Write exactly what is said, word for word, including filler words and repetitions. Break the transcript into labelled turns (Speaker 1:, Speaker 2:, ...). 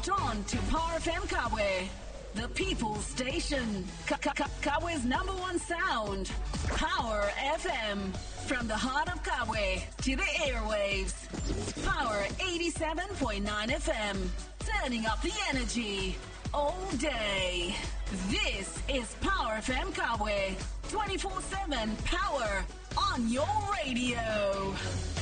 Speaker 1: locked on to Power F M Kawe, the people's station. Ka- Ka- Ka- Kawe's number one sound. Power F M. From the heart of Kawe to the airwaves. Power eighty-seven point nine F M. Turning up the energy all day. This is Power F M Kawe. twenty-four seven power on your radio.